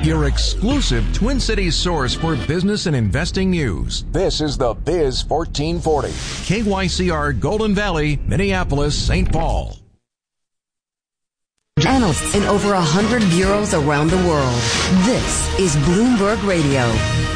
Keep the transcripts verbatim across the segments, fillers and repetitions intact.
your exclusive Twin Cities source for business and investing news. This is the Biz fourteen forty. K Y C R Golden Valley, Minneapolis, Saint Paul. Analysts in over one hundred bureaus around the world. This is Bloomberg Radio.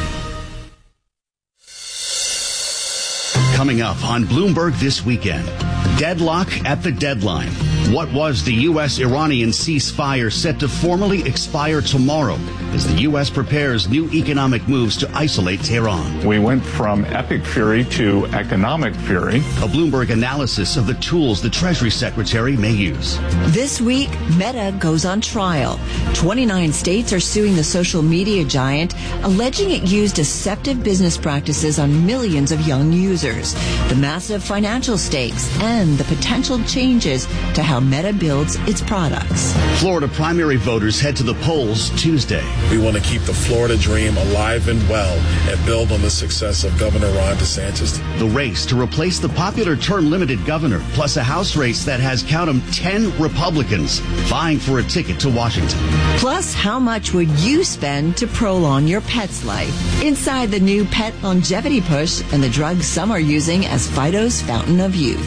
Coming up on Bloomberg this weekend, deadlock at the deadline. What was the U S Iranian ceasefire set to formally expire tomorrow as the U S prepares new economic moves to isolate Tehran? We went from epic fury to economic fury. A Bloomberg analysis of the tools the Treasury Secretary may use. This week, Meta goes on trial. twenty-nine states are suing the social media giant, alleging it used deceptive business practices on millions of young users. The massive financial stakes and the potential changes to how Meta builds its products. Florida primary voters head to the polls Tuesday. We want to keep the Florida dream alive and well and build on the success of Governor Ron DeSantis. The race to replace the popular term-limited governor, plus a House race that has, count them, ten Republicans vying for a ticket to Washington. Plus, how much would you spend to prolong your pet's life? Inside the new pet longevity push and the drug some are using as Fido's fountain of youth.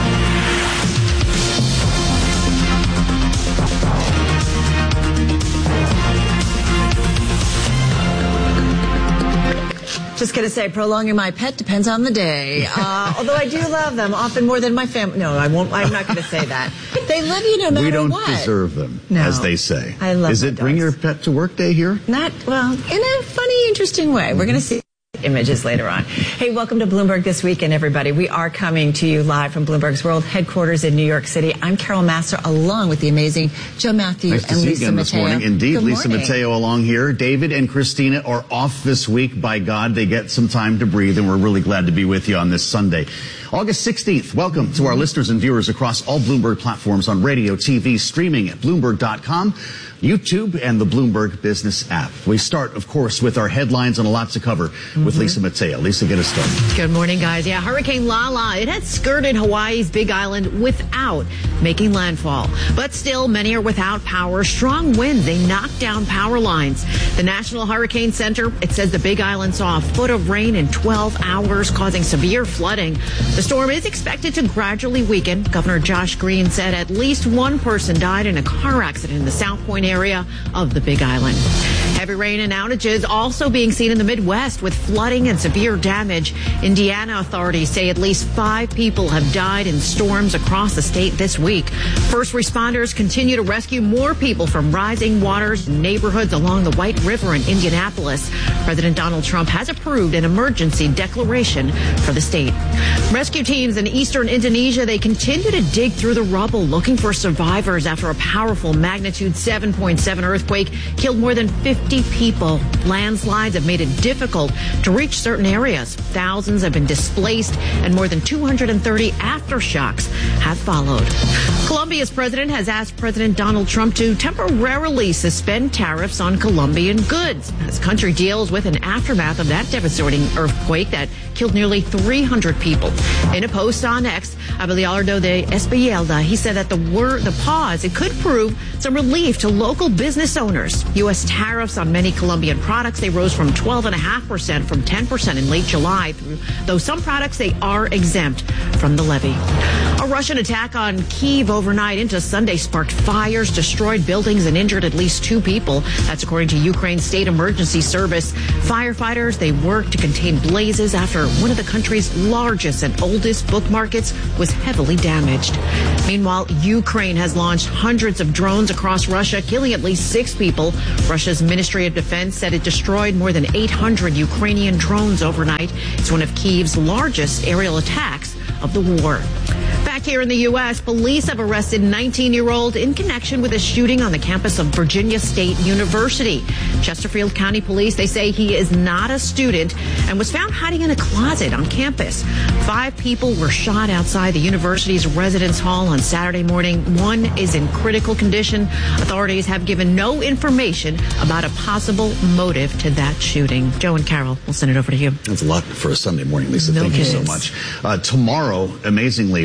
Just going to say, prolonging my pet depends on the day. Uh, although I do love them, often more than my family. No, I won't. I'm not going to say that. They love you no matter what. We don't what. deserve them, no. as they say. I love Is it dogs. Bring Your Pet to Work Day here? Not, well, in a funny, interesting way. We're going to see images later on. Hey, welcome to Bloomberg This Weekend, everybody. We are coming to you live from Bloomberg's World Headquarters in New York City. I'm Carol Master, along with the amazing Joe Matthew nice and Lisa Mateo. This morning. Indeed, Good Lisa morning. Mateo along here. David and Christina are off this week. By God, they get some time to breathe, and we're really glad to be with you on this Sunday. August sixteenth, welcome to our listeners and viewers across all Bloomberg platforms on radio, T V, streaming at Bloomberg dot com, YouTube, and the Bloomberg Business app. We start, of course, with our headlines and a lot to cover mm-hmm. with Lisa Mateo. Lisa, get us started. Good morning, guys. Yeah, Hurricane Lala, it had skirted Hawaii's Big Island without making landfall. But still, many are without power. Strong winds, they knocked down power lines. The National Hurricane Center, it says the Big Island saw a foot of rain in twelve hours, causing severe flooding. The storm is expected to gradually weaken. Governor Josh Green said at least one person died in a car accident in the South Point area of the Big Island. Heavy rain and outages also being seen in the Midwest with flooding and severe damage. Indiana authorities say at least five people have died in storms across the state this week. First responders continue to rescue more people from rising waters in neighborhoods along the White River in Indianapolis. President Donald Trump has approved an emergency declaration for the state. Rescue teams in eastern Indonesia, they continue to dig through the rubble looking for survivors after a powerful magnitude seven point seven earthquake killed more than fifty people. Landslides have made it difficult to reach certain areas. Thousands have been displaced and more than two hundred thirty aftershocks have followed. Colombia's president has asked President Donald Trump to temporarily suspend tariffs on Colombian goods as country deals with an aftermath of that devastating earthquake that killed nearly three hundred people. In a post on X, Abelardo de Espeleta, he said that the word, the pause, it could prove some relief to local business owners. U S tariffs on many Colombian products, they rose from twelve point five percent from ten percent in late July, though some products, they are exempt from the levy. A Russian attack on Kyiv overnight into Sunday sparked fires, destroyed buildings, and injured at least two people. That's according to Ukraine's State Emergency Service. Firefighters, they worked to contain blazes after one of the country's largest and oldest book markets was heavily damaged. Meanwhile, Ukraine has launched hundreds of drones across Russia, killing at least six people. Russia's Ministry of Defense said it destroyed more than eight hundred Ukrainian drones overnight. It's one of Kyiv's largest aerial attacks of the war. Back here in the U S, police have arrested nineteen-year-old in connection with a shooting on the campus of Virginia State University. Chesterfield County Police, they say he is not a student and was found hiding in a closet on campus. Five people were shot outside the university's residence hall on Saturday morning. One is in critical condition. Authorities have given no information about a possible motive to that shooting. Joe and Carol, we'll send it over to you. That's a lot for a Sunday morning, Lisa. No Thank kids. you so much. Uh, tomorrow, amazingly, what was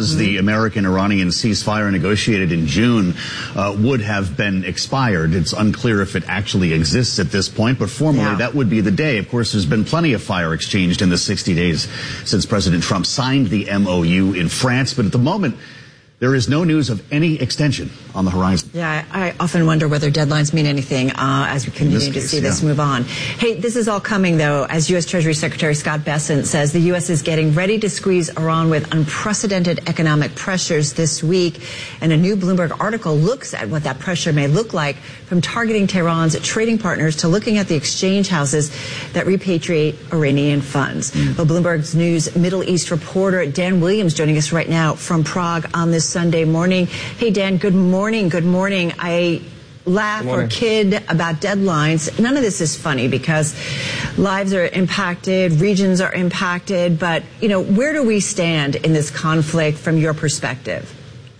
because mm-hmm. the American-Iranian ceasefire negotiated in June uh, would have been expired. It's unclear if it actually exists at this point, but formally yeah. that would be the day. Of course, there's been plenty of fire exchanged in the sixty days since President Trump signed the M O U in France, but at the moment, there is no news of any extension on the horizon. Yeah, I often wonder whether deadlines mean anything uh, as we continue to case, see this yeah. move on. Hey, this is all coming, though, as U S. Treasury Secretary Scott Bessent says the U S is getting ready to squeeze Iran with unprecedented economic pressures this week. And a new Bloomberg article looks at what that pressure may look like, from targeting Tehran's trading partners to looking at the exchange houses that repatriate Iranian funds. Mm. Well, Bloomberg's News Middle East reporter Dan Williams joining us right now from Prague on this Sunday morning. Hey, Dan, good morning. Good morning. I laugh or kid about deadlines. None of this is funny because lives are impacted, regions are impacted. But, you know, where do we stand in this conflict from your perspective?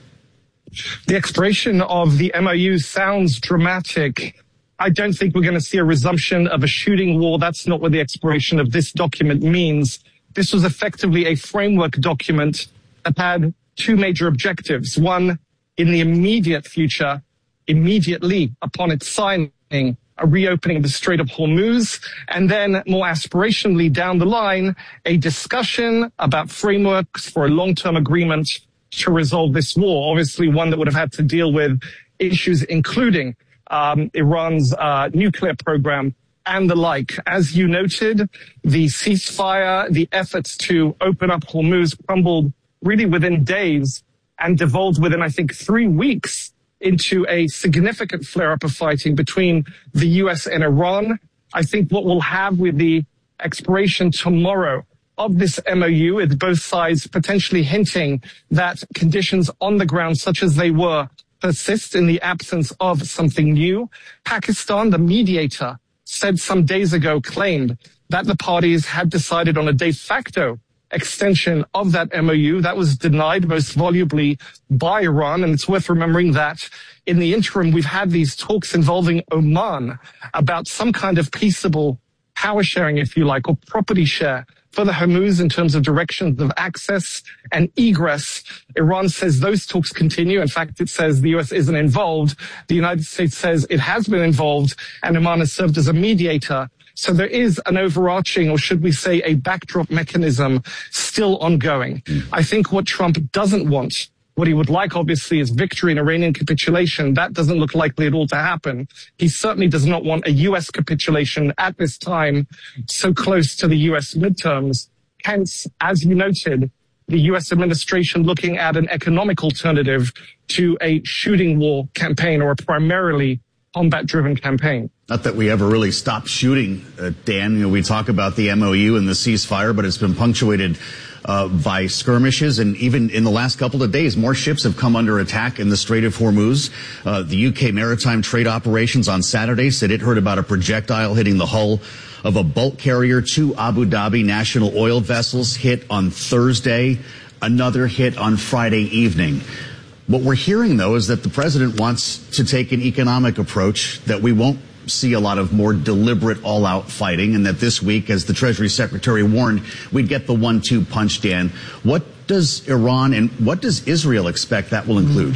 The expiration of the M O U sounds dramatic. I don't think we're going to see a resumption of a shooting war. That's not what the expiration of this document means. This was effectively a framework document that had two major objectives. One, in the immediate future, immediately upon its signing, a reopening of the Strait of Hormuz, and then more aspirationally down the line, a discussion about frameworks for a long-term agreement to resolve this war. Obviously, one that would have had to deal with issues including um, Iran's uh, nuclear program and the like. As you noted, the ceasefire, the efforts to open up Hormuz crumbled really within days and devolved within, I think, three weeks into a significant flare-up of fighting between the U S and Iran. I think what we'll have with the expiration tomorrow of this M O U is both sides potentially hinting that conditions on the ground, such as they were, persist in the absence of something new. Pakistan, the mediator, said some days ago, claimed that the parties had decided on a de facto extension of that M O U. That was denied most volubly by Iran. And it's worth remembering that in the interim, we've had these talks involving Oman about some kind of peaceable power sharing, if you like, or property share for the Hormuz in terms of directions of access and egress. Iran says those talks continue. In fact, it says the U S isn't involved. The United States says it has been involved, and Oman has served as a mediator. So there is an overarching, or should we say a backdrop mechanism still ongoing. Mm. I think what Trump doesn't want, what he would like, obviously, is victory and Iranian capitulation. That doesn't look likely at all to happen. He certainly does not want a U S capitulation at this time so close to the U S midterms. Hence, as you noted, the U S administration looking at an economic alternative to a shooting war campaign or a primarily combat-driven campaign. Not that we ever really stopped shooting, uh, Dan. You know, we talk about the M O U and the ceasefire, but it's been punctuated uh, by skirmishes. And even in the last couple of days, more ships have come under attack in the Strait of Hormuz. Uh, the U K Maritime Trade Operations on Saturday said it heard about a projectile hitting the hull of a bulk carrier. Two Abu Dhabi national oil vessels hit on Thursday, another hit on Friday evening. What we're hearing, though, is that the president wants to take an economic approach, that we won't see a lot of more deliberate all-out fighting, and that this week, as the Treasury Secretary warned, we'd get the one two punch, Dan. What does Iran and what does Israel expect that will include?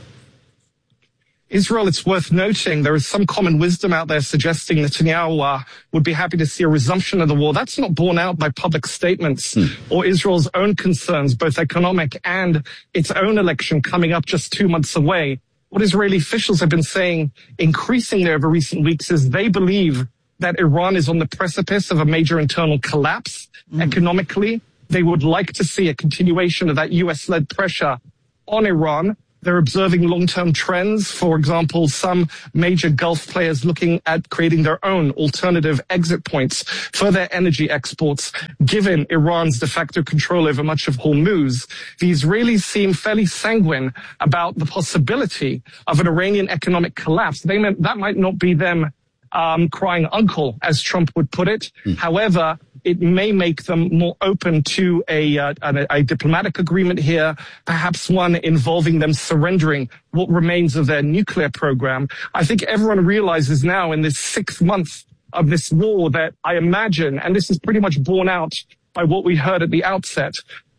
Israel, it's worth noting, there is some common wisdom out there suggesting Netanyahu uh, would be happy to see a resumption of the war. That's not borne out by public statements hmm. or Israel's own concerns, both economic and its own election coming up just two months away. What Israeli officials have been saying increasingly over recent weeks is they believe that Iran is on the precipice of a major internal collapse hmm. economically. They would like to see a continuation of that U S-led pressure on Iran. They're observing long-term trends. For example, some major Gulf players looking at creating their own alternative exit points for their energy exports, given Iran's de facto control over much of Hormuz. The Israelis seem fairly sanguine about the possibility of an Iranian economic collapse. They meant that might not be them um, crying uncle, as Trump would put it. Mm. However, it may make them more open to a, uh, a, a diplomatic agreement here, perhaps one involving them surrendering what remains of their nuclear program. I think everyone realizes now in this sixth month of this war that I imagine, and this is pretty much borne out by what we heard at the outset,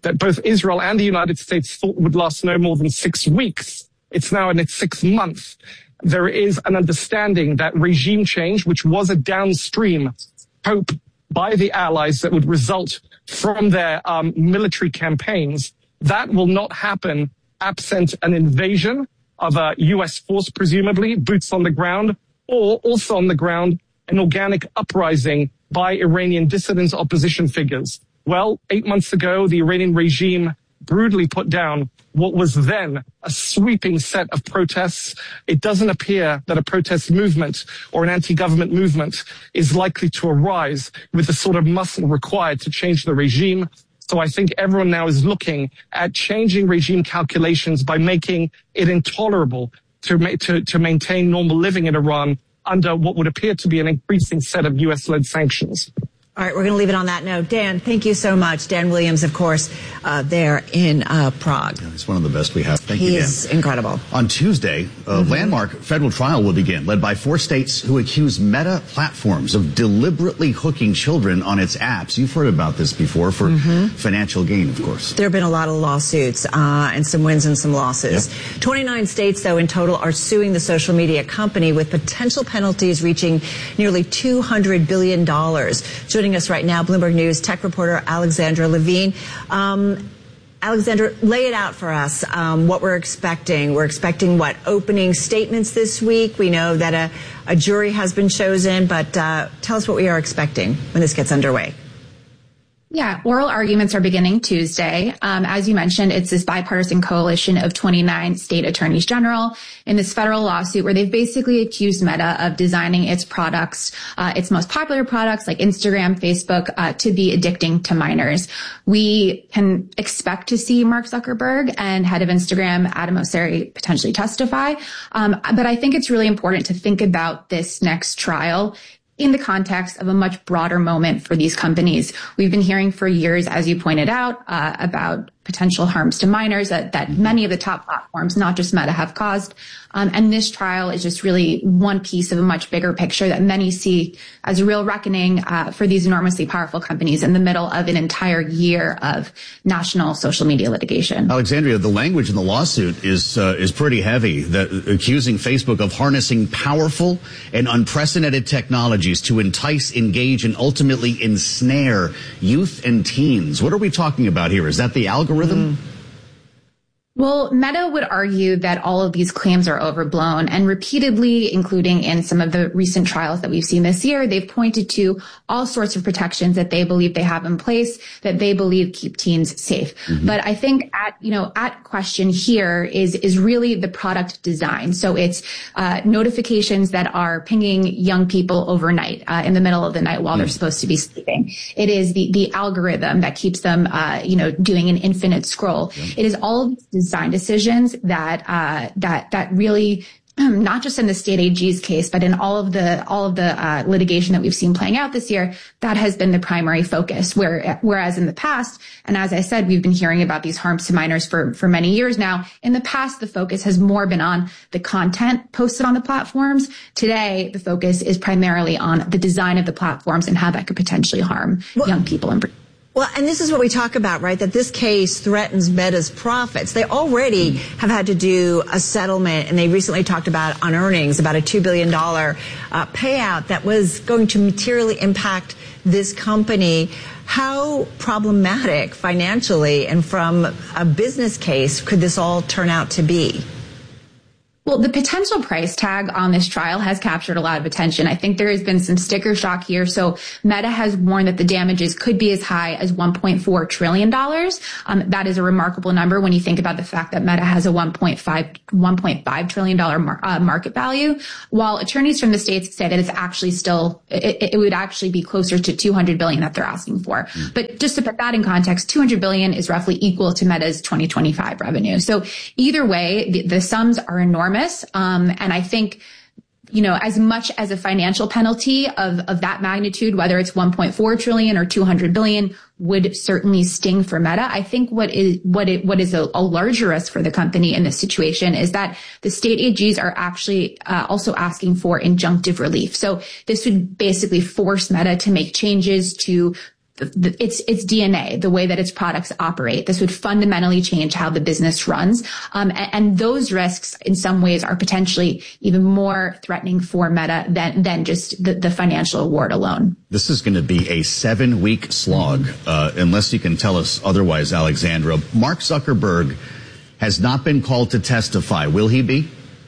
that both Israel and the United States thought would last no more than six weeks. It's now in its sixth month. There is an understanding that regime change, which was a downstream hope by the allies that would result from their um, military campaigns, that will not happen absent an invasion of a U S force, presumably, boots on the ground, or also on the ground, an organic uprising by Iranian dissidents, opposition figures. Well, eight months ago, the Iranian regime brutally put down what was then a sweeping set of protests. It doesn't appear that a protest movement or an anti-government movement is likely to arise with the sort of muscle required to change the regime. So I think everyone now is looking at changing regime calculations by making it intolerable to, ma- to, to maintain normal living in Iran under what would appear to be an increasing set of U S-led sanctions. All right, we're going to leave it on that note. Dan, thank you so much. Dan Williams, of course, uh, there in uh, Prague. Yeah, he's one of the best we have. Thank he you, Dan. He's incredible. On Tuesday, a mm-hmm. landmark federal trial will begin, led by four states who accuse Meta platforms of deliberately hooking children on its apps. You've heard about this before for mm-hmm. financial gain, of course. There have been a lot of lawsuits uh, and some wins and some losses. Yep. twenty-nine states, though, in total are suing the social media company with potential penalties reaching nearly two hundred billion dollars. Joining us right now, Bloomberg News tech reporter Alexandra Levine. Um, Alexandra, lay it out for us, um, what we're expecting. We're expecting, what, opening statements this week? We know that a, a jury has been chosen, but uh, tell us what we are expecting when this gets underway. Yeah, oral arguments are beginning Tuesday. Um, as you mentioned, it's this bipartisan coalition of twenty-nine state attorneys general in this federal lawsuit where they've basically accused Meta of designing its products, uh, its most popular products like Instagram, Facebook, uh, to be addicting to minors. We can expect to see Mark Zuckerberg and head of Instagram, Adam Mosseri, potentially testify. Um, but I think it's really important to think about this next trial in the context of a much broader moment for these companies. We've been hearing for years, as you pointed out, uh, about potential harms to minors that, that many of the top platforms, not just Meta, have caused. Um, and this trial is just really one piece of a much bigger picture that many see as a real reckoning uh, for these enormously powerful companies in the middle of an entire year of national social media litigation. Alexandria, the language in the lawsuit is uh, is pretty heavy, that, accusing Facebook of harnessing powerful and unprecedented technologies to entice, engage, and ultimately ensnare youth and teens. What are we talking about here? Is that the algorithm? Rhythm? Well, Meta would argue that all of these claims are overblown, and repeatedly, including in some of the recent trials that we've seen this year, they've pointed to all sorts of protections that they believe they have in place that they believe keep teens safe. Mm-hmm. But I think at, you know, at question here is, is really the product design. So it's, uh, notifications that are pinging young people overnight, uh, in the middle of the night while mm-hmm. they're supposed to be sleeping. It is the, the algorithm that keeps them, uh, you know, doing an infinite scroll. Yeah. It is all of these design decisions that, uh, that, that really, um, not just in the state A G's case, but in all of the, all of the, uh, litigation that we've seen playing out this year, that has been the primary focus. Where, whereas in the past, and as I said, we've been hearing about these harms to minors for, for many years now. In the past, the focus has more been on the content posted on the platforms. Today, the focus is primarily on the design of the platforms and how that could potentially harm well, young people in particular. Well, and this is what we talk about, right? That this case threatens Meta's profits. They already have had to do a settlement, and they recently talked about on earnings about a two billion dollars uh, payout that was going to materially impact this company. How problematic financially and from a business case could this all turn out to be? Well, the potential price tag on this trial has captured a lot of attention. I think there has been some sticker shock here. So Meta has warned that the damages could be as high as one point four trillion dollars. Um, that is a remarkable number when you think about the fact that Meta has a one point five trillion dollars mar- uh, market value, while attorneys from the states say that it's actually still, it, it would actually be closer to two hundred billion dollars that they're asking for. Mm. But just to put that in context, two hundred billion dollars is roughly equal to Meta's twenty twenty-five revenue. So either way, the, the sums are enormous. Um, and I think, you know, as much as a financial penalty of, of that magnitude, whether it's one point four trillion or two hundred billion would certainly sting for Meta. I think what is, what it, what is a, a larger risk for the company in this situation is that the state A Gs are actually uh, also asking for injunctive relief. So this would basically force Meta to make changes to the, the, its its D N A, the way that its products operate. This would fundamentally change how the business runs. Um, and, and those risks, in some ways, are potentially even more threatening for Meta than than just the, the financial award alone. This is going to be a seven-week slog, uh, unless you can tell us otherwise, Alexandra. Mark Zuckerberg has not been called to testify. Will he be?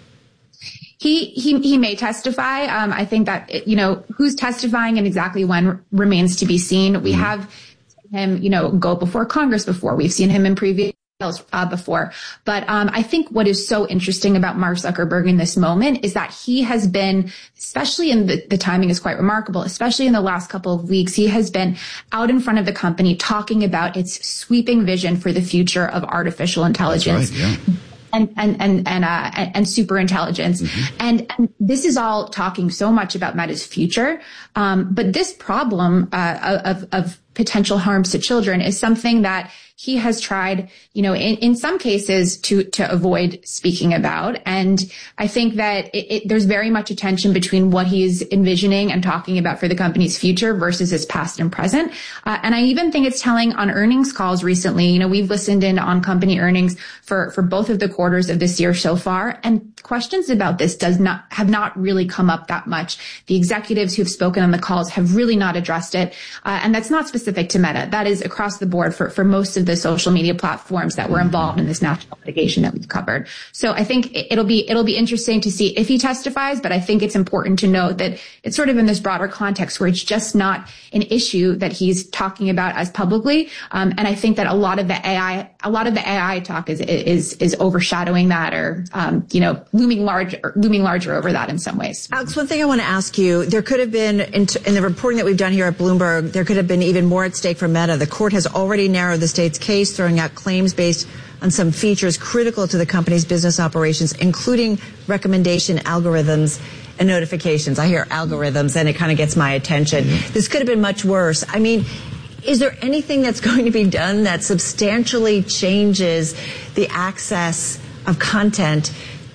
He, he, he may testify. Um, I think that, you know, who's testifying and exactly when r- remains to be seen. We mm-hmm. have seen him, you know, go before Congress before. We've seen him in previous uh, before. But um, I think what is so interesting about Mark Zuckerberg in this moment is that he has been, especially in the, the timing is quite remarkable, especially in the last couple of weeks, he has been out in front of the company talking about its sweeping vision for the future of artificial intelligence. That's right, yeah. And, and, and, and, uh, and super intelligence. Mm-hmm. And, and this is all talking so much about Meta's future. Um, but this problem, uh, of, of potential harms to children is something that he has tried, you know, in, in some cases to, to avoid speaking about. And I think that it, it, there's very much a tension between what he's envisioning and talking about for the company's future versus his past and present. Uh, and I even think it's telling on earnings calls recently. You know, we've listened in on company earnings for, for both of the quarters of this year so far. And questions about this does not, have not really come up that much. The executives who've spoken on the calls have really not addressed it. Uh, and that's not specific to Meta. That is across the board for, for most of the social media platforms that were involved in this national litigation that we've covered. So I think it'll be, it'll be interesting to see if he testifies, but I think it's important to note that it's sort of in this broader context where it's just not an issue that he's talking about as publicly. Um, and I think that a lot of the A I, a lot of the A I talk is, is, is overshadowing that or, um, you know, looming large, looming larger over that in some ways. Alex, one thing I want to ask you, there could have been in, t- in the reporting that we've done here at Bloomberg, there could have been even more at stake for Meta. The court has already narrowed the state's case, throwing out claims based on some features critical to the company's business operations, including recommendation algorithms and notifications. I hear algorithms and it kind of gets my attention. Mm-hmm. This could have been much worse. I mean, is there anything that's going to be done that substantially changes the access of content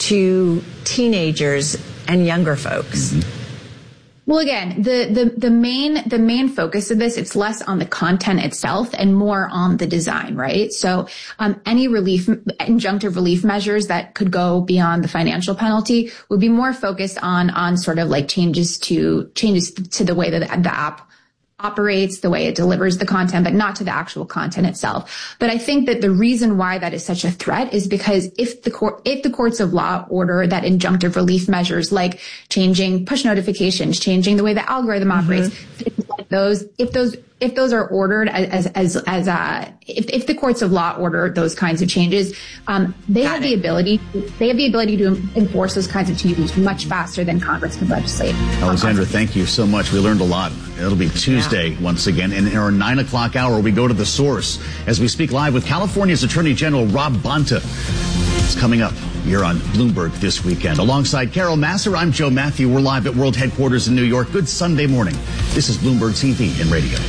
to teenagers and younger folks? Mm-hmm. Well, again, the, the, the main, the main focus of this, it's less on the content itself and more on the design, right? So, um, any relief, injunctive relief measures that could go beyond the financial penalty would be more focused on, on sort of like changes to, changes to the way that the, the app operates, the way it delivers the content, but not to the actual content itself. But I think that the reason why that is such a threat is because if the court, if the courts of law order that injunctive relief measures like changing push notifications, changing the way the algorithm mm-hmm. operates, things like those, if those, if those are ordered as, as, as, uh, if, if the courts of law order those kinds of changes, um, they Got have it. the ability, they have the ability to enforce those kinds of changes much faster than Congress can legislate. Alexandra, thank you so much. We learned a lot. It'll be Tuesday yeah. once again. And in our nine o'clock hour, we go to the source as we speak live with California's Attorney General Rob Bonta. It's coming up here on Bloomberg this weekend. Alongside Carol Massar, I'm Joe Matthew. We're live at World Headquarters in New York. Good Sunday morning. This is Bloomberg T V and radio.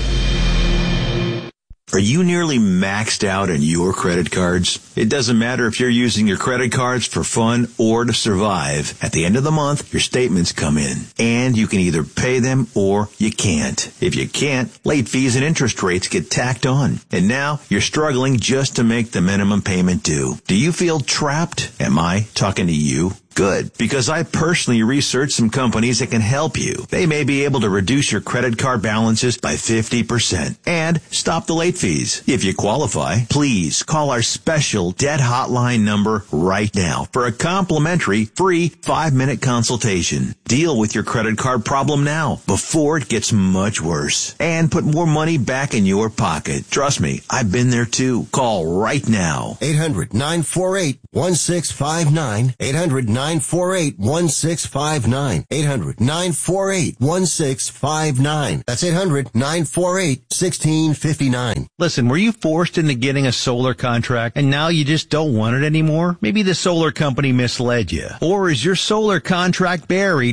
Are you nearly maxed out on your credit cards? It doesn't matter if you're using your credit cards for fun or to survive. At the end of the month, your statements come in, and you can either pay them or you can't. If you can't, late fees and interest rates get tacked on. And now you're struggling just to make the minimum payment due. Do you feel trapped? Am I talking to you? Good, because I personally researched some companies that can help you. They may be able to reduce your credit card balances by fifty percent and stop the late fees. If you qualify, please call our special debt hotline number right now for a complimentary free five-minute consultation. Deal with your credit card problem now before it gets much worse and put more money back in your pocket. Trust me, I've been there too. Call right now. eight hundred nine four eight one six five nine. eight hundred nine four eight one six five nine. eight hundred nine four eight one six five nine. That's eight hundred nine four eight one six five nine. Listen, were you forced into getting a solar contract and now you just don't want it anymore? Maybe the solar company misled you. Or is your solar contract buried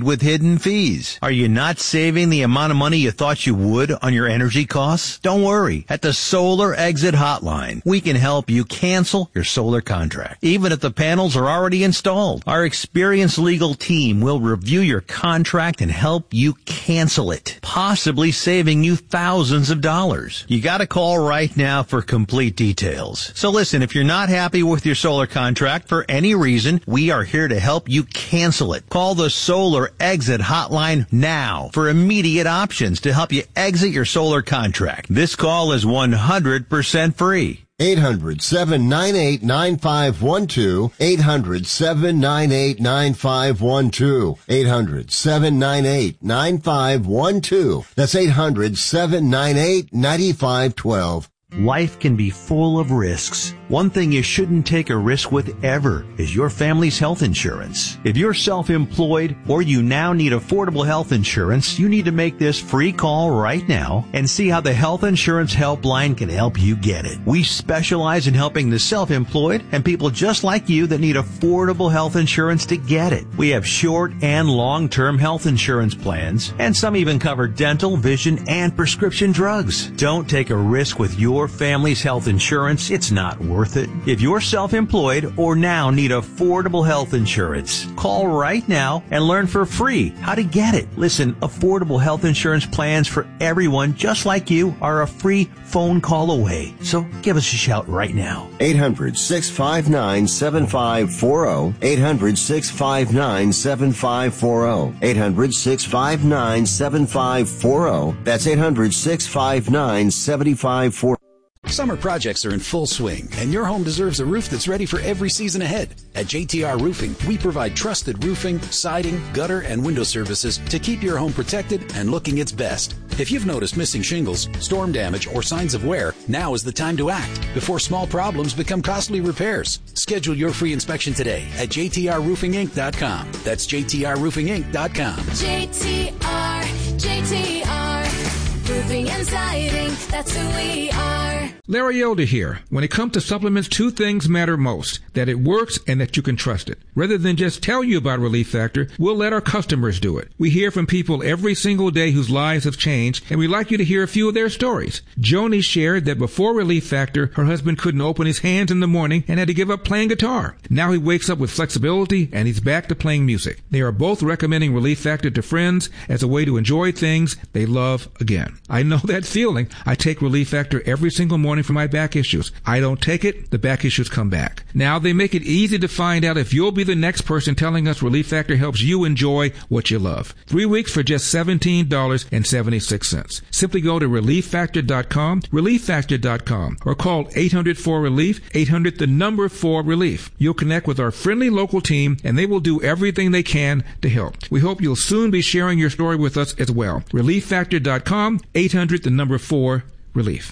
with hidden fees. Are you not saving the amount of money you thought you would on your energy costs? Don't worry. At the Solar Exit Hotline, we can help you cancel your solar contract, even if the panels are already installed. Our experienced legal team will review your contract and help you cancel it, possibly saving you thousands of dollars. You gotta call right now for complete details. So listen, if you're not happy with your solar contract for any reason, we are here to help you cancel it. Call the Solar Exit Hotline now for immediate options to help you exit your solar contract. This call is one hundred percent free. eight hundred, seven nine eight, nine five one two. eight hundred, seven nine eight, nine five one two. eight hundred, seven nine eight, nine five one two. That's eight hundred, seven nine eight, nine five one two. Life can be full of risks. One thing you shouldn't take a risk with ever is your family's health insurance. If you're self-employed or you now need affordable health insurance, you need to make this free call right now and see how the Health Insurance Helpline can help you get it. We specialize in helping the self-employed and people just like you that need affordable health insurance to get it. We have short and long-term health insurance plans, and some even cover dental, vision, and prescription drugs. Don't take a risk with your family's health insurance. It's not worth it. If you're self-employed or now need affordable health insurance, call right now and learn for free how to get it. Listen, affordable health insurance plans for everyone just like you are a free phone call away. So give us a shout right now. eight hundred, six five nine, seven five four zero. eight hundred, six five nine, seven five four zero. eight hundred, six five nine, seven five four zero. That's eight hundred, six five nine, seven five four zero. Summer projects are in full swing, and your home deserves a roof that's ready for every season ahead. At J T R Roofing, we provide trusted roofing, siding, gutter, and window services to keep your home protected and looking its best. If you've noticed missing shingles, storm damage, or signs of wear, now is the time to act before small problems become costly repairs. Schedule your free inspection today at J T R roofing inc dot com. That's J T R roofing inc dot com. J T R, J T R, roofing and siding, that's who we are. Larry Elder here. When it comes to supplements, two things matter most: that it works and that you can trust it. Rather than just tell you about Relief Factor, we'll let our customers do it. We hear from people every single day whose lives have changed, and we'd like you to hear a few of their stories. Joni shared that before Relief Factor, her husband couldn't open his hands in the morning and had to give up playing guitar. Now he wakes up with flexibility and he's back to playing music. They are both recommending Relief Factor to friends as a way to enjoy things they love again. I know that feeling. I take Relief Factor every single morning for my back issues. I don't take it, the back issues come back. Now they make it easy to find out if you'll be the next person telling us Relief Factor helps you enjoy what you love. Three weeks for just seventeen dollars and seventy-six cents. Simply go to relief factor dot com, relief factor dot com, or call eight hundred four relief, eight hundred the number four relief. You'll connect with our friendly local team and they will do everything they can to help. We hope you'll soon be sharing your story with us as well. relief factor dot com, eight hundred the number four relief.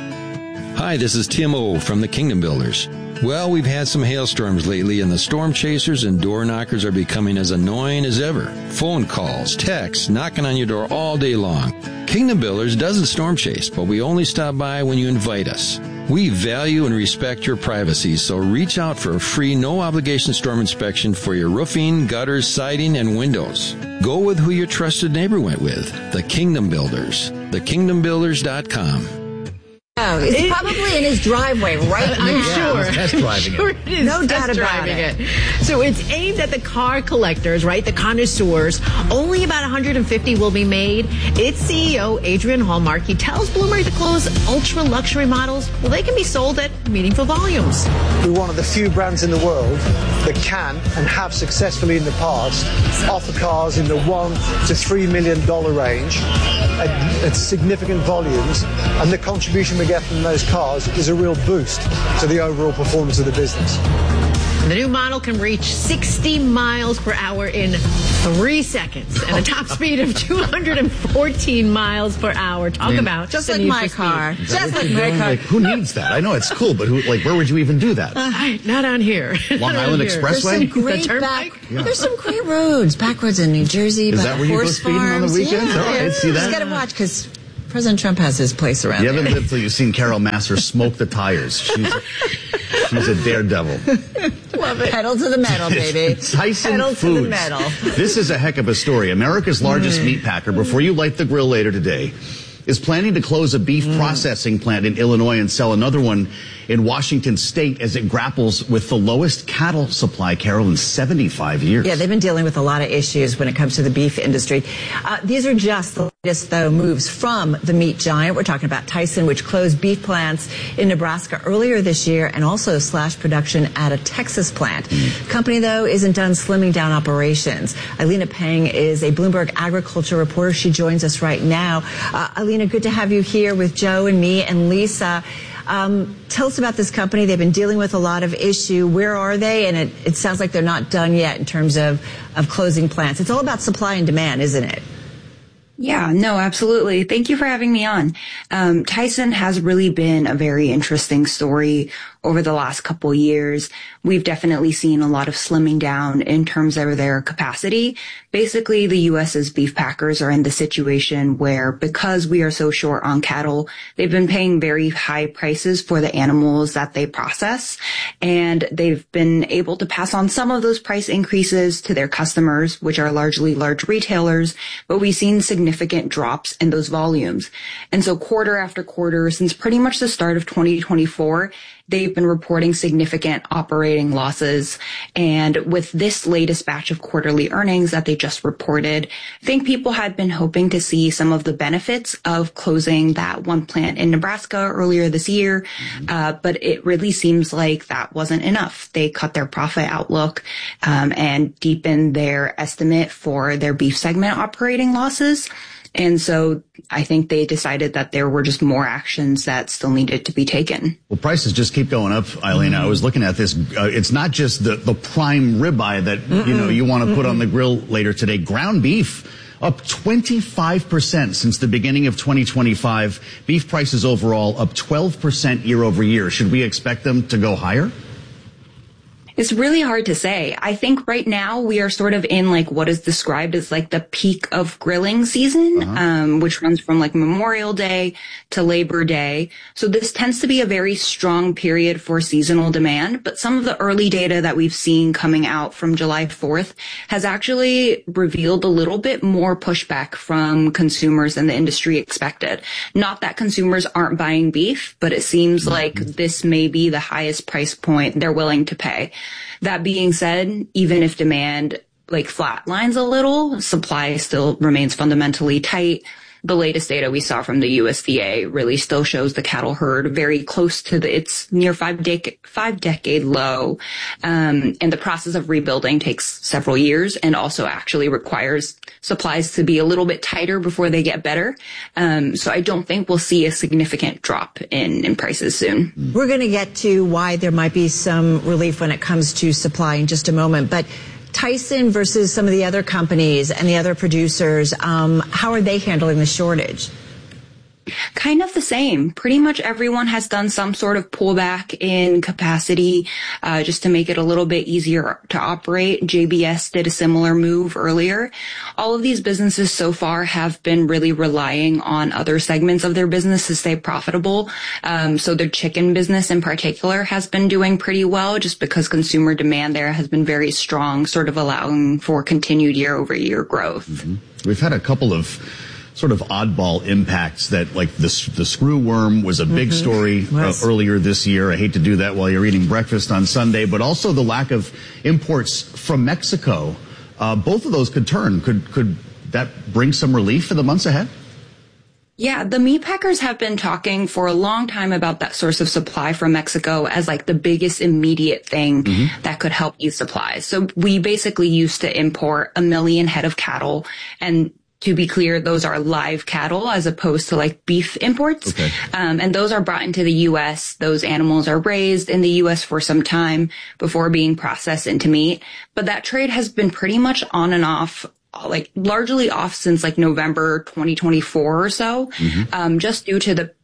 Hi, this is Tim O from the Kingdom Builders. Well, we've had some hailstorms lately, and the storm chasers and door knockers are becoming as annoying as ever. Phone calls, texts, knocking on your door all day long. Kingdom Builders doesn't storm chase, but we only stop by when you invite us. We value and respect your privacy, so reach out for a free, no-obligation storm inspection for your roofing, gutters, siding, and windows. Go with who your trusted neighbor went with, the Kingdom Builders. the kingdom builders dot com. Oh, it's it, probably in his driveway right I'm now. sure. He's test driving sure it. it is. No doubt about it. it. So it's aimed at the car collectors, right? The connoisseurs. Only about one hundred fifty will be made. Its C E O, Adrian Hallmark, he tells Bloomberg the clothes ultra luxury models, well, they can be sold at meaningful volumes. We're one of the few brands in the world that can and have successfully in the past offer cars in the one to three million dollar range at, at significant volumes, and the contribution we get from those cars is a real boost to the overall performance of the business. The new model can reach sixty miles per hour in three seconds and a top speed of two hundred fourteen miles per hour. Talk I mean, about just like my car. Just like my car. Like, who needs that? I know it's cool, but who, like, where would you even do that? Uh, not on here. Long Island here. Expressway? There's some great the back. Yeah. There's some great roads. Back roads in New Jersey. Is back that where you go horse speeding farms. on the weekends? Yeah. All right, see that? Just got to watch because President Trump has his place around You there. haven't lived till you've seen Carol Massar smoke the tires. She's a, she's a daredevil. Love it. Pedal to the metal, baby. Tyson Pedal Foods. to the metal. This is a heck of a story. America's largest Mm. meat packer, before you light the grill later today, is planning to close a beef Mm. processing plant in Illinois and sell another one in Washington state as it grapples with the lowest cattle supply, Carol, in seventy-five years. Yeah, they've been dealing with a lot of issues when it comes to the beef industry. Uh, these are just the latest, though, moves from the meat giant. We're talking about Tyson, which closed beef plants in Nebraska earlier this year and also slashed production at a Texas plant. Mm. Company, though, isn't done slimming down operations. Alina Pang is a Bloomberg agriculture reporter. She joins us right now. Uh, Alina, good to have you here with Joe and me and Lisa. Um, tell us about this company. They've been dealing with a lot of issue. Where are they? And it, it sounds like they're not done yet in terms of, of closing plants. It's all about supply and demand, isn't it? Yeah, no, absolutely. Thank you for having me on. Um, Tyson has really been a very interesting story over the last couple years. We've definitely seen a lot of slimming down in terms of their capacity. Basically, the U S's beef packers are in the situation where, because we are so short on cattle, they've been paying very high prices for the animals that they process. And they've been able to pass on some of those price increases to their customers, which are largely large retailers, but we've seen significant drops in those volumes. And so quarter after quarter, since pretty much the start of twenty twenty-four, they've been reporting significant operating losses. And with this latest batch of quarterly earnings that they just reported, I think people had been hoping to see some of the benefits of closing that one plant in Nebraska earlier this year. Uh, but it really seems like that wasn't enough. They cut their profit outlook um, and deepened their estimate for their beef segment operating losses. And so I think they decided that there were just more actions that still needed to be taken. Well, prices just keep going up, Eileen. Mm-hmm. I was looking at this. Uh, it's not just the, the prime ribeye that, Mm-mm. you know, you want to put on the grill later today. Ground beef up twenty-five percent since the beginning of twenty twenty-five. Beef prices overall up twelve percent year over year. Should we expect them to go higher? It's really hard to say. I think right now we are sort of in like what is described as like the peak of grilling season, uh-huh. um, which runs from like Memorial Day to Labor Day. So this tends to be a very strong period for seasonal demand. But some of the early data that we've seen coming out from July fourth has actually revealed a little bit more pushback from consumers than the industry expected. Not that consumers aren't buying beef, but it seems mm-hmm. like this may be the highest price point they're willing to pay. That being said, even if demand like flatlines a little, supply still remains fundamentally tight. The latest data we saw from the U S D A really still shows the cattle herd very close to the, its near five, dec- five decade low. Um, and the process of rebuilding takes several years and also actually requires supplies to be a little bit tighter before they get better. Um, so I don't think we'll see a significant drop in, in prices soon. We're going to get to why there might be some relief when it comes to supply in just a moment, but Tyson versus some of the other companies and the other producers, um, how are they handling the shortage? Kind of the same. Pretty much everyone has done some sort of pullback in capacity, uh, just to make it a little bit easier to operate. J B S did a similar move earlier. All of these businesses so far have been really relying on other segments of their business to stay profitable. Um, so their chicken business in particular has been doing pretty well just because consumer demand there has been very strong, sort of allowing for continued year over year growth. Mm-hmm. We've had a couple of sort of oddball impacts that, like the, the screw worm was a big mm-hmm. story uh, earlier this year. I hate to do that while you're eating breakfast on Sunday, but also the lack of imports from Mexico. Uh, both of those could turn. Could, could that bring some relief for the months ahead? Yeah, the meat packers have been talking for a long time about that source of supply from Mexico as like the biggest immediate thing mm-hmm. that could help ease supplies. So we basically used to import a million head of cattle, and to be clear, those are live cattle as opposed to like beef imports. Okay. Um, and those are brought into the U S. Those animals are raised in the U S for some time before being processed into meat. But that trade has been pretty much on and off, like largely off since like November twenty twenty-four or so, mm-hmm. um, just due to the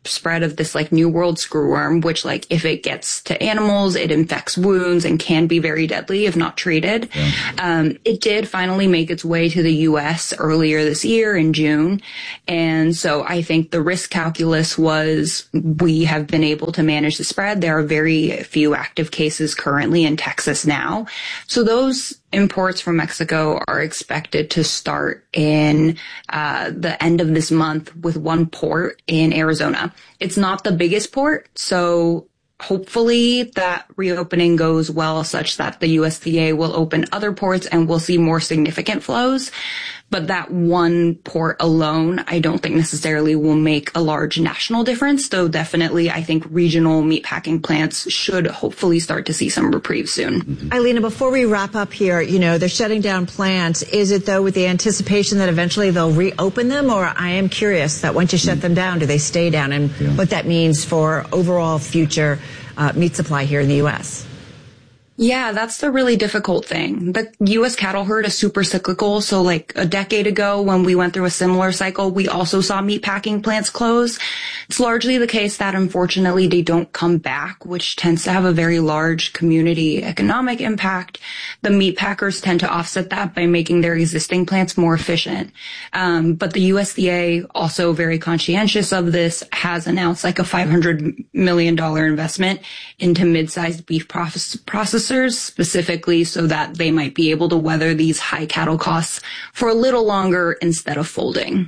spread of this like New World screwworm, which like if it gets to animals, it infects wounds and can be very deadly if not treated. Yeah. Um, it did finally make its way to the U S earlier this year in June. And so I think the risk calculus was we have been able to manage the spread. There are very few active cases currently in Texas now. So those imports from Mexico are expected to start in uh, the end of this month with one port in Arizona. It's not the biggest port, so hopefully that reopening goes well such that the U S D A will open other ports and we'll see more significant flows. But that one port alone, I don't think necessarily will make a large national difference, though definitely I think regional meatpacking plants should hopefully start to see some reprieve soon. Mm-hmm. Eilina, before we wrap up here, you know, they're shutting down plants. Is it, though, with the anticipation that eventually they'll reopen them? Or I am curious that once you shut them down, do they stay down? And yeah. what that means for overall future uh, meat supply here in the U S? Yeah, that's the really difficult thing. The U S cattle herd is super cyclical. So like a decade ago when we went through a similar cycle, we also saw meatpacking plants close. It's largely the case that unfortunately they don't come back, which tends to have a very large community economic impact. The meatpackers tend to offset that by making their existing plants more efficient. Um, but the U S D A, also very conscientious of this, has announced like a five hundred million dollars investment into mid-sized beef process- processors specifically so that they might be able to weather these high cattle costs for a little longer instead of folding.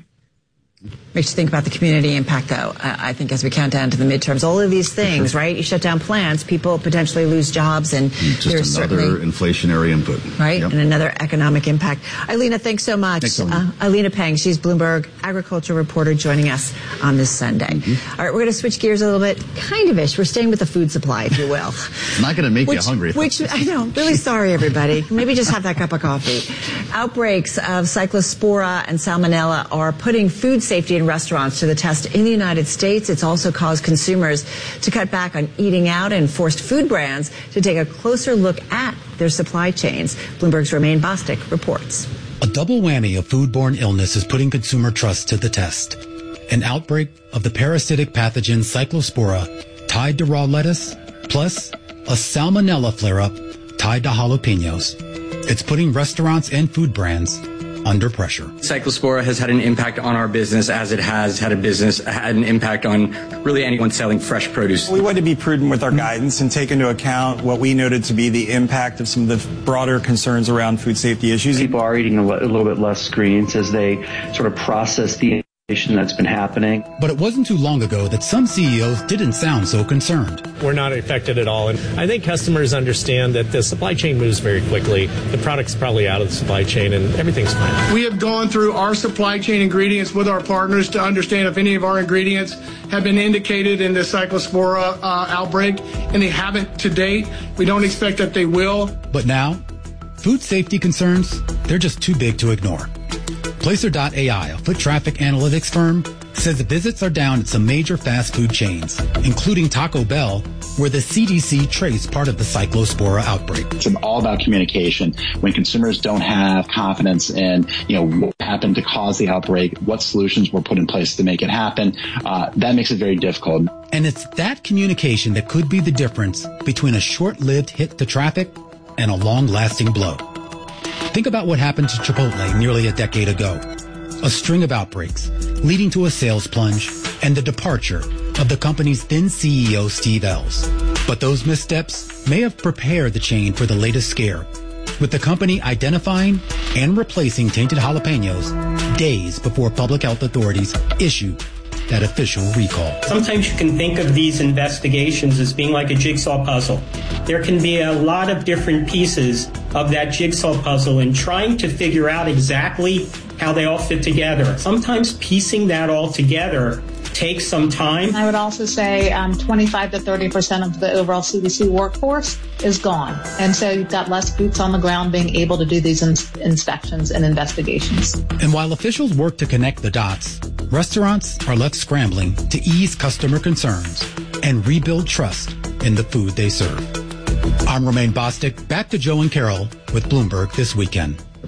Makes you think about the community impact, though. I think as we count down to the midterms, all of these things, sure. right? You shut down plants, people potentially lose jobs, and just there's another inflationary input, right? Yep. And another economic impact. Eilina, thanks so much. Thanks, uh, Eilina Peng, she's Bloomberg agriculture reporter, joining us on this Sunday. Mm-hmm. All right, we're going to switch gears a little bit, kind of ish. We're staying with the food supply, if you will. It's not going to make which, you hungry. Which I know. Really sorry, everybody. Maybe just have that cup of coffee. Outbreaks of Cyclospora and Salmonella are putting food safety in restaurants to the test in the United States. It's also caused consumers to cut back on eating out and forced food brands to take a closer look at their supply chains. Bloomberg's Romaine Bostick reports. A double whammy of foodborne illness is putting consumer trust to the test. An outbreak of the parasitic pathogen Cyclospora tied to raw lettuce, plus a salmonella flare-up tied to jalapenos. It's putting restaurants and food brands under pressure. Cyclospora has had an impact on our business as it has had a business, had an impact on really anyone selling fresh produce. We wanted to be prudent with our guidance and take into account what we noted to be the impact of some of the broader concerns around food safety issues. People are eating a little bit less screens as they sort of process the that's been happening. But it wasn't too long ago that some C E Os didn't sound so concerned. We're not affected at all. And I think customers understand that the supply chain moves very quickly. The product's probably out of the supply chain and everything's fine. We have gone through our supply chain ingredients with our partners to understand if any of our ingredients have been indicated in the Cyclospora uh, outbreak, and they haven't to date. We don't expect that they will. But now, food safety concerns, they're just too big to ignore. Placer dot A I, a foot traffic analytics firm, says the visits are down at some major fast food chains, including Taco Bell, where the C D C traced part of the Cyclospora outbreak. It's all about communication. When consumers don't have confidence in, you know, what happened to cause the outbreak, what solutions were put in place to make it happen, uh, that makes it very difficult. And it's that communication that could be the difference between a short-lived hit to traffic and a long-lasting blow. Think about what happened to Chipotle nearly a decade ago. A string of outbreaks, leading to a sales plunge and the departure of the company's then C E O, Steve Ells. But those missteps may have prepared the chain for the latest scare, with the company identifying and replacing tainted jalapenos days before public health authorities issued that official recall. Sometimes you can think of these investigations as being like a jigsaw puzzle. There can be a lot of different pieces of that jigsaw puzzle and trying to figure out exactly how they all fit together. Sometimes piecing that all together takes some time. I would also say um, twenty-five to thirty percent of the overall C D C workforce is gone. And so you've got less boots on the ground being able to do these ins- inspections and investigations. And while officials work to connect the dots, restaurants are left scrambling to ease customer concerns and rebuild trust in the food they serve. I'm Romaine Bostick. Back to Joe and Carol with Bloomberg This Weekend.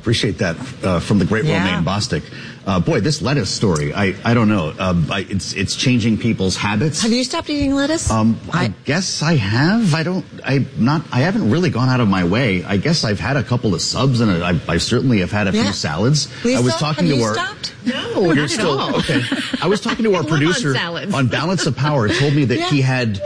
Appreciate that uh, from the great Yeah. Romaine Bostic. Uh, boy, this lettuce story, I, I don't know. Uh, I, it's it's changing people's habits. Have you stopped eating lettuce? Um, I, I guess I have. I don't. I not. I haven't really gone out of my way. I guess I've had a couple of subs, and I, I certainly have had a Yeah. few salads. Lisa, I was talking have to you our. stopped? No, You're not still at all. okay. I was talking to our I live on producer salads. on Balance of Power. Told me that Yeah. he had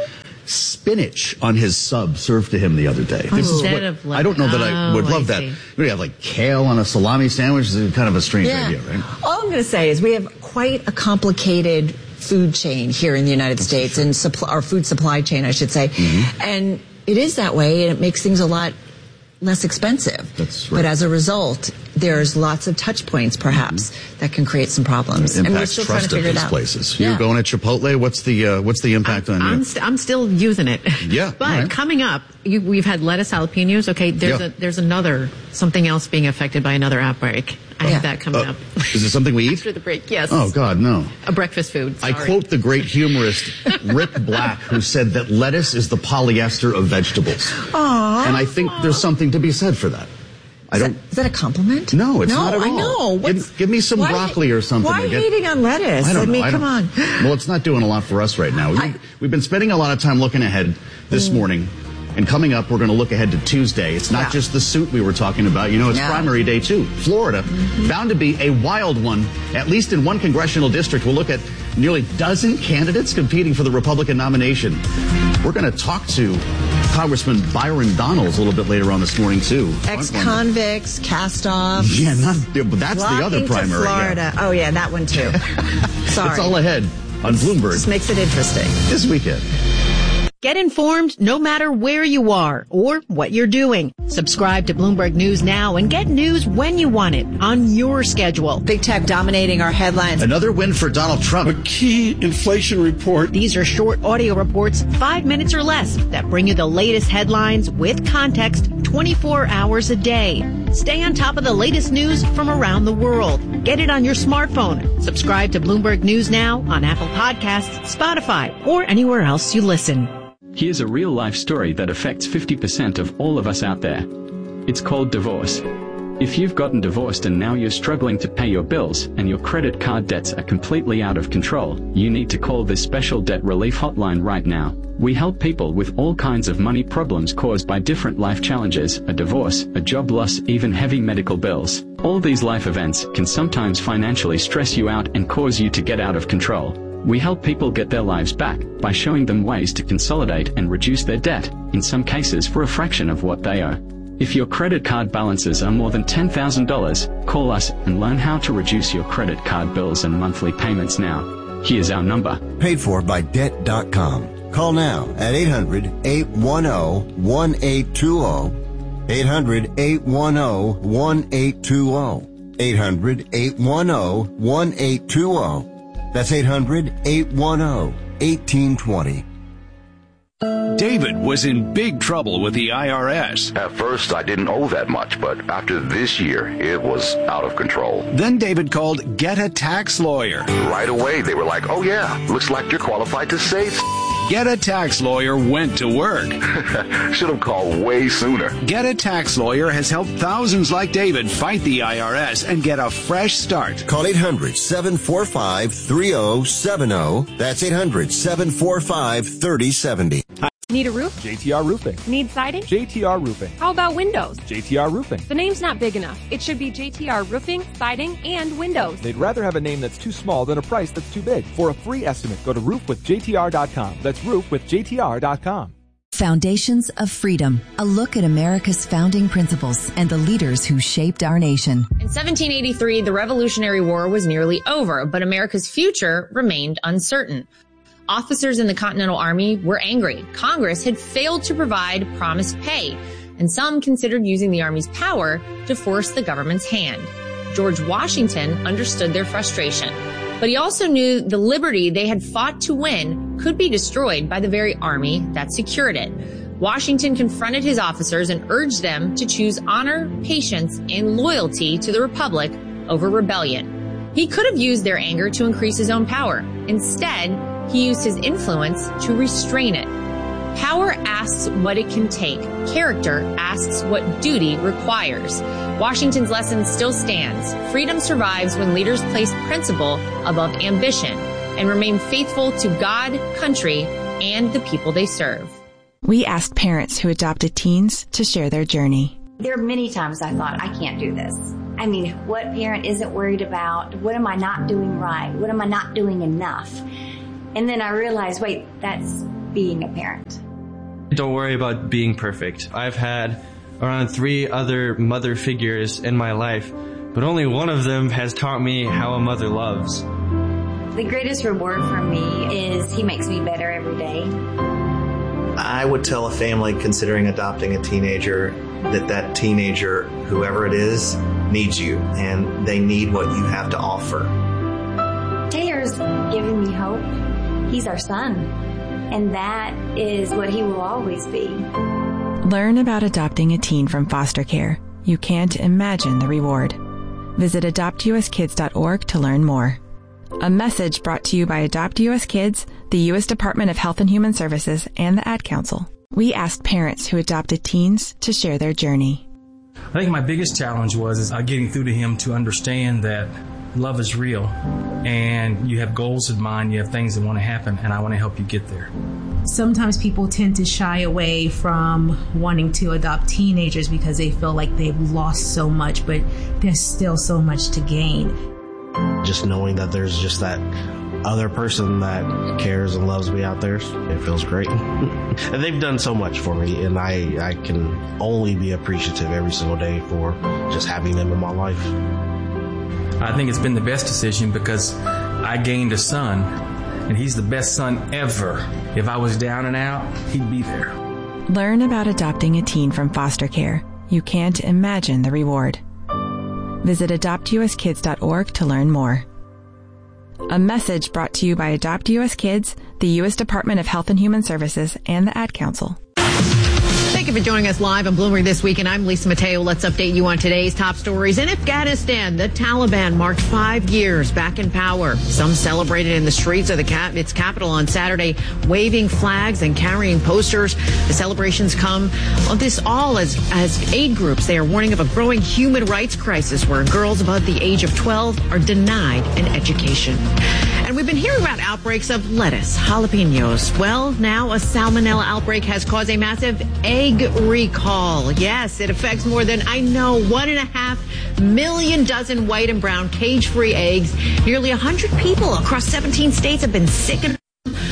spinach on his sub served to him the other day. This is Instead what, of I don't know that I oh, would I love that. see. We have like kale on a salami sandwich. Is kind of a strange Yeah. idea, right? All I'm going to say is we have quite a complicated food chain here in the United States, and supply, our food supply chain, I should say. Mm-hmm. And it is that way, and it makes things a lot less expensive. That's right. But as a result, there's lots of touch points, perhaps, that can create some problems. It And we're impacts still trying to trust of figure it these out. places. Yeah. You're going to Chipotle. What's the uh, what's the impact on I'm, you? st- I'm still using it. Yeah, But all right. coming up, you, we've had lettuce, jalapenos. Okay, there's Yeah. a there's another something else being affected by another outbreak. I have that coming Uh, up Is it something we eat? after the break. Yes. Oh God, no. A breakfast food. I sorry. quote the great humorist Rick Black, who said that lettuce is the polyester of vegetables. Aww. And I think there's something to be said for that. I Is don't. that, is that a compliment? No, it's no, not at all. I know. Give, What's- give me some why- broccoli or something. Why to get- hating on lettuce? I don't know. mean, I come don't- on. Well, it's not doing a lot for us right now. We, I- we've been spending a lot of time looking ahead this Mm. morning. And coming up, we're going to look ahead to Tuesday. It's not Yeah. just the suit we were talking about. You know, it's Yeah. primary day too. Florida, Mm-hmm. bound to be a wild one, at least in one congressional district. We'll look at nearly a dozen candidates competing for the Republican nomination. We're going to talk to Congressman Byron Donalds a little bit later on this morning too. Ex-convicts, cast-offs. Yeah, not, but that's the other Flocking to primary. yeah. Florida. Oh, yeah, that one too. Sorry. It's all ahead on Bloomberg Just makes it interesting. this weekend. Get informed no matter where you are or what you're doing. Subscribe to Bloomberg News now and get news when you want it on your schedule. Big tech dominating our headlines. Another win for Donald Trump. A key inflation report. These are short audio reports, five minutes or less, that bring you the latest headlines with context twenty-four hours a day. Stay on top of the latest news from around the world. Get it on your smartphone. Subscribe to Bloomberg News now on Apple Podcasts, Spotify, or anywhere else you listen. Here's a real-life story that affects fifty percent of all of us out there. It's called divorce. If you've gotten divorced and now you're struggling to pay your bills and your credit card debts are completely out of control, you need to call this special debt relief hotline right now. We help people with all kinds of money problems caused by different life challenges, a divorce, a job loss, even heavy medical bills. All these life events can sometimes financially stress you out and cause you to get out of control. We help people get their lives back by showing them ways to consolidate and reduce their debt, in some cases for a fraction of what they owe. If your credit card balances are more than ten thousand dollars, call us and learn how to reduce your credit card bills and monthly payments now. Here's our number. Paid for by debt dot com. Call now at eight hundred, eight one zero, one eight two zero. eight hundred, eight one zero, one eight two zero. eight hundred, eight one zero, one eight two zero. That's eight hundred, eight one zero, one eight two zero. David was in big trouble with the I R S. At first, I didn't owe that much, but after this year, it was out of control. Then David called Get a Tax Lawyer. Right away, they were like, oh yeah, looks like you're qualified to save. Get a Tax Lawyer went to work. Should have called way sooner. Get a Tax Lawyer has helped thousands like David fight the I R S and get a fresh start. Call eight hundred, seven four five, three zero seven zero. That's eight hundred, seven four five, three zero seven zero. Need a roof? J T R Roofing. Need siding? J T R Roofing. How about windows? J T R Roofing. The name's not big enough. It should be J T R Roofing, Siding, and Windows. They'd rather have a name that's too small than a price that's too big. For a free estimate, go to roof with J T R dot com. That's roof with J T R dot com. Foundations of Freedom, a look at America's founding principles and the leaders who shaped our nation. In seventeen eighty-three, the Revolutionary War was nearly over, but America's future remained uncertain. Officers in the Continental Army were angry. Congress had failed to provide promised pay, and some considered using the Army's power to force the government's hand. George Washington understood their frustration, but he also knew the liberty they had fought to win could be destroyed by the very Army that secured it. Washington confronted his officers and urged them to choose honor, patience, and loyalty to the Republic over rebellion. He could have used their anger to increase his own power. Instead, he used his influence to restrain it. Power asks what it can take. Character asks what duty requires. Washington's lesson still stands. Freedom survives when leaders place principle above ambition and remain faithful to God, country, and the people they serve. We asked parents who adopted teens to share their journey. There are many times I thought, I can't do this. I mean, what parent isn't worried about? What am I not doing right? What am I not doing enough? And then I realized, wait, that's being a parent. Don't worry about being perfect. I've had around three other mother figures in my life, but only one of them has taught me how a mother loves. The greatest reward for me is he makes me better every day. I would tell a family considering adopting a teenager that that teenager, whoever it is, needs you, and they need what you have to offer. Taylor's giving me hope. He's our son, and that is what he will always be. Learn about adopting a teen from foster care. You can't imagine the reward. Visit adopt u s kids dot org to learn more. A message brought to you by Adopt U S Kids, the U S Department of Health and Human Services, and the Ad Council. We asked parents who adopted teens to share their journey. I think my biggest challenge was is uh, getting through to him to understand that love is real and you have goals in mind, you have things that want to happen, and I want to help you get there. Sometimes people tend to shy away from wanting to adopt teenagers because they feel like they've lost so much, but there's still so much to gain. Just knowing that there's just that other person that cares and loves me out there, it feels great. And they've done so much for me, and I, I can only be appreciative every single day for just having them in my life. I think it's been the best decision because I gained a son, and he's the best son ever. If I was down and out, he'd be there. Learn about adopting a teen from foster care. You can't imagine the reward. Visit adopt u s kids dot org to learn more. A message brought to you by Adopt U S Kids, the U S Department of Health and Human Services, and the Ad Council. Thank you for joining us live on Bloomberg This Week, and I'm Lisa Mateo. Let's update you on today's top stories. In Afghanistan, the Taliban marked five years back in power. Some celebrated in the streets of the cap- its capital on Saturday, waving flags and carrying posters. The celebrations come on this all as, as aid groups. They are warning of a growing human rights crisis where girls above the age of twelve are denied an education. And we've been hearing about outbreaks of lettuce, jalapenos. Well, now a salmonella outbreak has caused a massive egg recall. Yes, it affects more than, I know, one and a half million dozen white and brown cage-free eggs. Nearly one hundred people across seventeen states have been sick and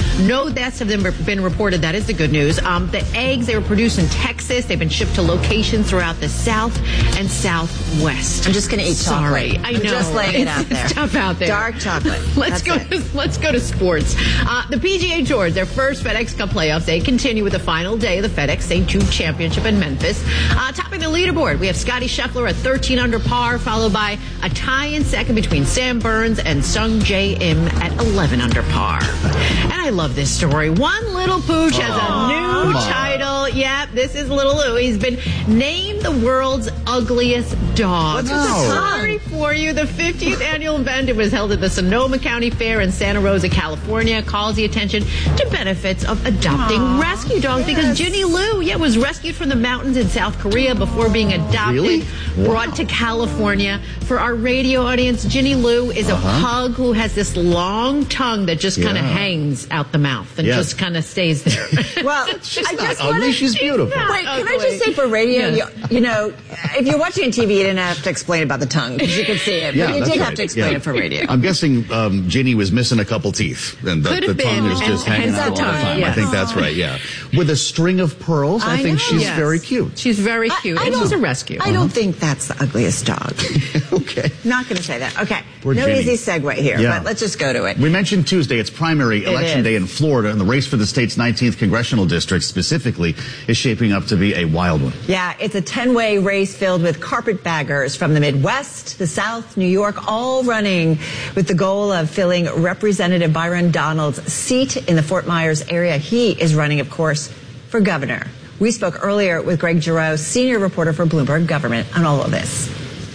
no deaths have been reported. That is the good news. Um, the eggs, they were produced in Texas. They've been shipped to locations throughout the South and Southwest. I'm just going to eat Sorry, chocolate. I know. I'm just laying it out there. It's tough out there. Dark chocolate. Let's That's go. it. To, let's go to sports. Uh, the P G A Tour, their first FedEx Cup playoffs, they continue with the final day of the FedEx Saint Jude Championship in Memphis. Uh, topping the leaderboard, we have Scotty Scheffler at thirteen under par, followed by a tie in second between Sam Burns and Sung J M at eleven under par. And I love this story. One little pooch has a new title. Yep, this is Little Lou. He's been named the world's ugliest dog. What's with the tongue? Sorry for you. The fiftieth annual event, it was held at the Sonoma County Fair in Santa Rosa, California, calls the attention to benefits of adopting Aww, rescue dogs yes. because Ginny Lou, yeah, was rescued from the mountains in South Korea before being adopted, really? brought Wow. to California. For our radio audience, Ginny Lou is uh-huh. a pug who has this long tongue that just kind of Yeah. hangs out the mouth and Yes. just kind of stays there. Well, She's I not just ugly, wanna, she's beautiful. Wait, can I ugly. just say for radio, Yeah. you, you know, if you're watching T V, you didn't have to explain about the tongue because you could see it. Yeah, but you that's did right. have to explain Yeah. it for radio. I'm guessing um, Ginny was missing a couple teeth, and the, Could the have tongue been, is just and- hanging hence out the all the tongue, time. I yes. think that's right. Yeah, with a string of pearls. I, I think know. she's Yes. very cute. She's very cute. I and don't- she's a rescue. I don't think that's the ugliest dog. Okay. Not going to say that. Okay. Poor no Ginny. easy segue here, Yeah. but let's just go to it. We mentioned Tuesday, it's primary election is. day in Florida, and the race for the state's nineteenth congressional district specifically is shaping up to be a wild one. Yeah, it's a ten-way race filled with carpetbaggers from the Midwest, the South, New York, all running with the goal of filling Representative Byron Donald's seat in the Fort Myers area. He is running, of course, for governor. We spoke earlier with Greg Giroux, senior reporter for Bloomberg Government, on all of this.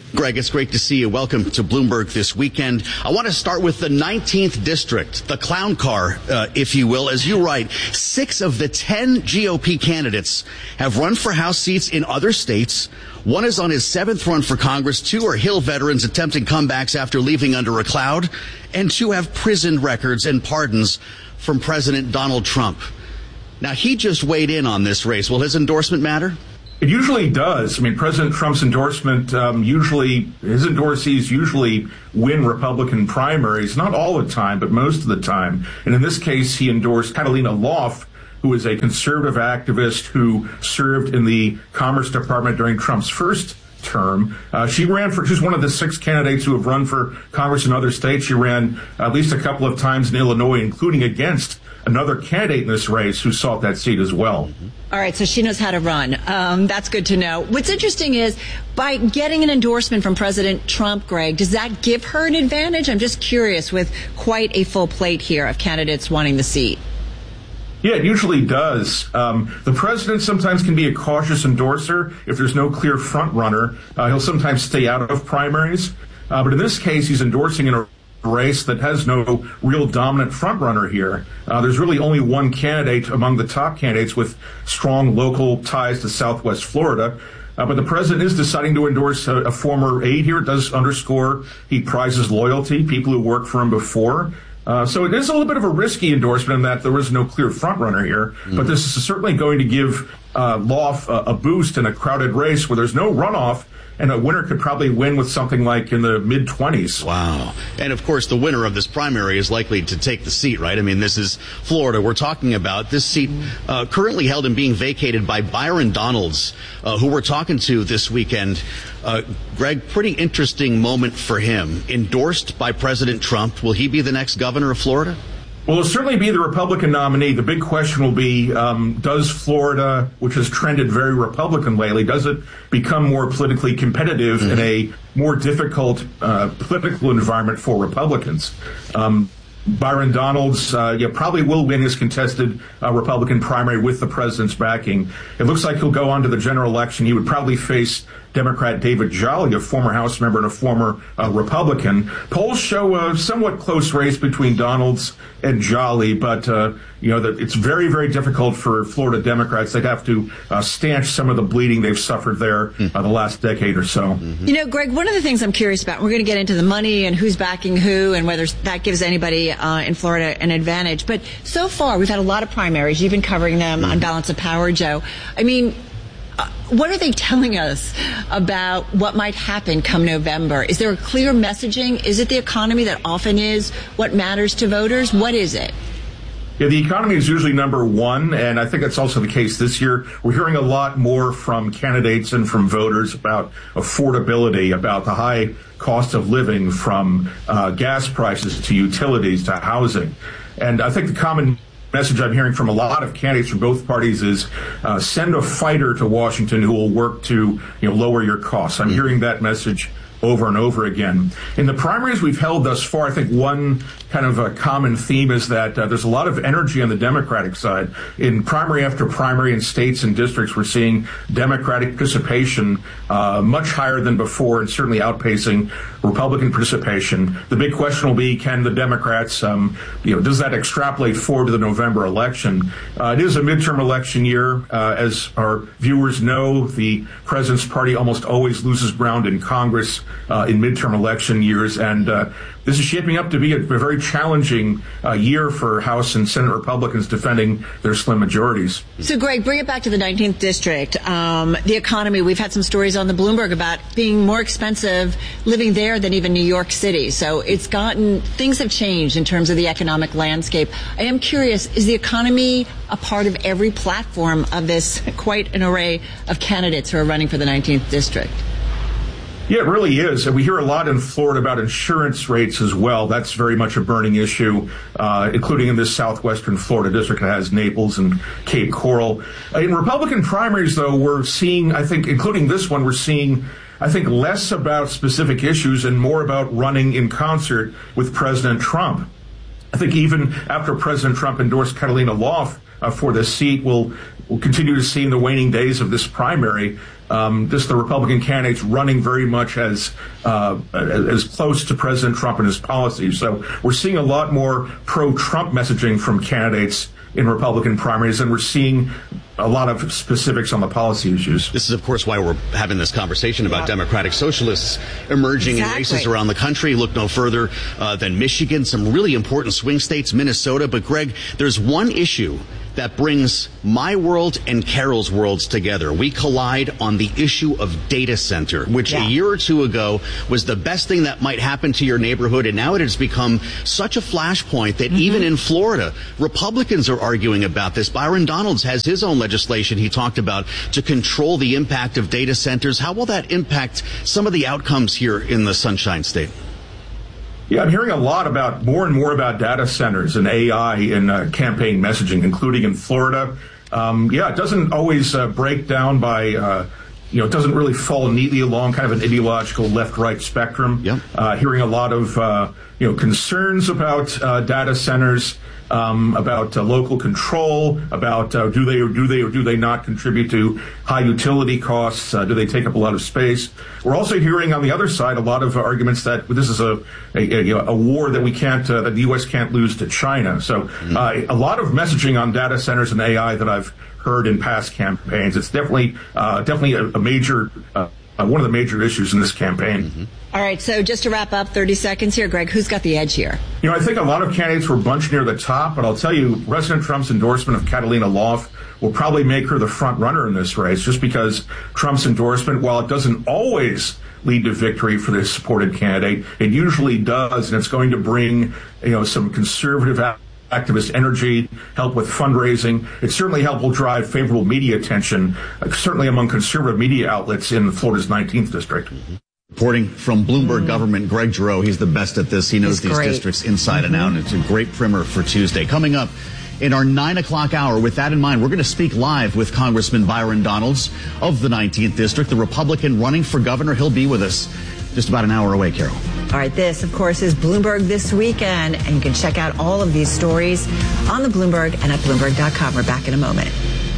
Greg, it's great to see you. Welcome to Bloomberg this weekend. I want to start with the nineteenth district, the clown car, uh, if you will. As you write, six of the ten G O P candidates have run for House seats in other states. One is on his seventh run for Congress. Two are Hill veterans attempting comebacks after leaving under a cloud. And two have prison records and pardons from President Donald Trump. Now, he just weighed in on this race. Will his endorsement matter? It usually does. I mean, President Trump's endorsement, um, usually, his endorsees usually win Republican primaries, not all the time, but most of the time. And in this case, he endorsed Catalina Loft, who is a conservative activist who served in the Commerce Department during Trump's first term. Uh, she ran for, she's one of the six candidates who have run for Congress in other states. She ran at least a couple of times in Illinois, including against another candidate in this race who sought that seat as well. All right, so she knows how to run. Um, that's good to know. What's interesting is, by getting an endorsement from President Trump, Greg, does that give her an advantage? I'm just curious, with quite a full plate here of candidates wanting the seat. Yeah, it usually does. Um, the president sometimes can be a cautious endorser if there's no clear front runner. Uh, he'll sometimes stay out of primaries. Uh, but in this case, he's endorsing in a race that has no real dominant front runner here. Uh, there's really only one candidate among the top candidates with strong local ties to Southwest Florida. Uh, but the president is deciding to endorse a, a former aide here. It does underscore he prizes loyalty, people who worked for him before. Uh, so it is a little bit of a risky endorsement in that there is no clear front runner here. Mm-hmm. But this is certainly going to give uh, Loft a, a boost in a crowded race where there's no runoff. And a winner could probably win with something like in the mid-twenties. Wow. And, of course, the winner of this primary is likely to take the seat, right? I mean, this is Florida we're talking about. This seat uh, currently held and being vacated by Byron Donalds, uh, who we're talking to this weekend. Uh, Greg, pretty interesting moment for him. Endorsed by President Trump. Will he be the next governor of Florida? Well, it'll certainly be the Republican nominee. The big question will be, um, does Florida, which has trended very Republican lately, does it become more politically competitive mm-hmm. in a more difficult uh, political environment for Republicans? Um, Byron Donalds uh, yeah, probably will win his contested uh, Republican primary with the president's backing. It looks like he'll go on to the general election. He would probably face Democrat David Jolly, a former House member and a former uh, Republican. Polls show a somewhat close race between Donalds and Jolly, but uh, you know that it's very, very difficult for Florida Democrats. They'd have to uh, stanch some of the bleeding they've suffered there uh, the last decade or so. Mm-hmm. You know, Greg, one of the things I'm curious about, we're going to get into the money and who's backing who and whether that gives anybody uh, in Florida an advantage. But so far, we've had a lot of primaries. You've been covering them mm-hmm. on Balance of Power, Joe. I mean, Uh, what are they telling us about what might happen come November? Is there a clear messaging? Is it the economy that often is what matters to voters? What is it? Yeah, the economy is usually number one, and I think that's also the case this year. We're hearing a lot more from candidates and from voters about affordability, about the high cost of living, from uh, gas prices to utilities to housing. And I think the common message I'm hearing from a lot of candidates from both parties is uh, send a fighter to Washington who will work to you know lower your costs. I'm hearing that message over and over again. In the primaries we've held thus far, I think one kind of a common theme is that uh, there's a lot of energy on the Democratic side. In primary after primary in states and districts, we're seeing Democratic participation uh, much higher than before and certainly outpacing Republican participation. The big question will be, can the Democrats, um, you know, does that extrapolate forward to the November election? Uh, it is a midterm election year. Uh, as our viewers know, the president's party almost always loses ground in Congress uh, in midterm election years, and uh, this is shaping up to be a, a very challenging uh, year for House and Senate Republicans defending their slim majorities. So, Greg, bring it back to the nineteenth district. Um, the economy, we've had some stories on the Bloomberg about being more expensive living there than even New York City. So it's gotten, things have changed in terms of the economic landscape. I am curious, is the economy a part of every platform of this quite an array of candidates who are running for the nineteenth district? Yeah, it really is. And we hear a lot in Florida about insurance rates as well. That's very much a burning issue, uh, including in this southwestern Florida district that has Naples and Cape Coral. In Republican primaries, though, we're seeing, I think, including this one, we're seeing, I think, less about specific issues and more about running in concert with President Trump. I think even after President Trump endorsed Catalina Loft uh, for this seat, we'll, we'll continue to see in the waning days of this primary um, just the Republican candidates running very much as uh, as close to President Trump and his policies. So we're seeing a lot more pro-Trump messaging from candidates in Republican primaries, and we're seeing a lot of specifics on the policy issues. This is, of course, why we're having this conversation about yeah. Democratic Socialists emerging exactly. in races around the country. Look no further uh, than Michigan, some really important swing states, Minnesota. But, Greg, there's one issue that brings my world and Carol's worlds together. We collide on the issue of data center, which yeah. a year or two ago was the best thing that might happen to your neighborhood, and now it has become such a flashpoint that mm-hmm. even in Florida, Republicans are arguing about this. Byron Donalds has his own legislation he talked about to control the impact of data centers. How will that impact some of the outcomes here in the Sunshine State? Yeah, I'm hearing a lot about, more and more about data centers and A I in uh, campaign messaging, including in Florida. Um, yeah, it doesn't always uh, break down by, uh, you know, it doesn't really fall neatly along kind of an ideological left-right spectrum. Yep. Uh, hearing a lot of, uh, you know, concerns about uh, data centers, um, about uh, local control, about uh, do they or do they or do they not contribute to high utility costs? Uh, do they take up a lot of space? We're also hearing on the other side a lot of arguments that this is a a, a, a war that we can't uh, that the U S can't lose to China. So uh, a lot of messaging on data centers and A I that I've heard in past campaigns. It's definitely uh, definitely a, a major uh, uh, one of the major issues in this campaign. Mm-hmm. All right, so just to wrap up, thirty seconds here, Greg, who's got the edge here? You know, I think a lot of candidates were bunched near the top, but I'll tell you, President Trump's endorsement of Catalina Loft will probably make her the front runner in this race, just because Trump's endorsement, while it doesn't always lead to victory for this supported candidate, it usually does, and it's going to bring, you know, some conservative activist energy, help with fundraising. It certainly help will drive favorable media attention, uh, certainly among conservative media outlets in Florida's nineteenth district. Mm-hmm. Reporting from Bloomberg mm. Government, Greg Giroux. He's the best at this. He knows He's these great. districts inside mm-hmm. and out. And it's a great primer for Tuesday. Coming up in our nine o'clock hour, with that in mind, we're going to speak live with Congressman Byron Donalds of the nineteenth District, the Republican running for governor. He'll be with us just about an hour away, Carol. All right, this, of course, is Bloomberg This Weekend, and you can check out all of these stories on the Bloomberg and at Bloomberg dot com. We're back in a moment.